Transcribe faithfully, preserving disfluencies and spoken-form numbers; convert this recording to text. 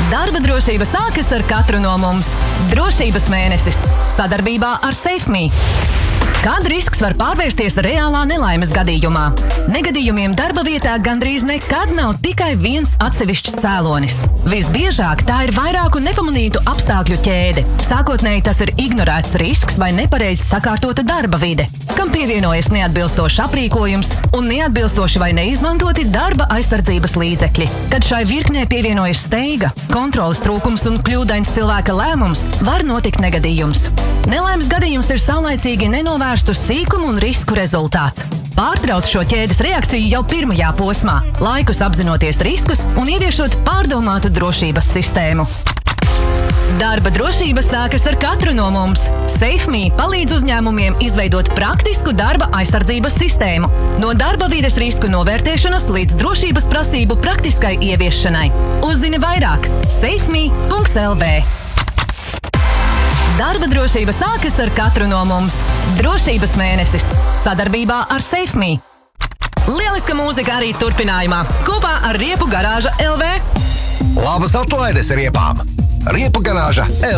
Darba drošība sākas ar katru no mums. Drošības mēnesis sadarbībā ar SafeMe. Kāda risks var pārvērsties reālā nelaimes gadījumā? Negadījumiem darba vietā gandrīz nekad nav tikai viens atsevišķs cēlonis. Visbiežāk tā ir vairāku nepamanītu apstākļu ķēde. Sākotnēji tas ir ignorēts risks vai nepareizi sakārtota darba vide, kam pievienojas neatbilstošs aprīkojums un neatbilstoši vai neizmantoti darba aizsardzības līdzekļi. Kad šai virknē pievienojas steiga, kontroles trūkums un kļūdains cilvēka lēmums, var notikt negadījums. Nelaimes gadījums ir saulaicīgi nenovērstu sīkumu un risku rezultāts. Pārtrauc šo ķēdes reakciju jau pirmajā posmā, laikus apzinoties riskus un ieviešot pārdomātu drošības sistēmu. Darba drošība sākas ar katru no mums. SafeMe palīdz uzņēmumiem izveidot praktisku darba aizsardzības sistēmu, no darba vides risku novērtēšanas līdz drošības prasību praktiskai ieviešanai. Uzzini vairāk safeme punkts l v. Darba drošība sākas ar katru no mums. Drošības mēnesis sadarbībā ar SafeMe. Lieliska mūzika arī turpinājumā, kopā ar Riepu garāža L V. Labas atlaides riepām! Riepu garāža L V.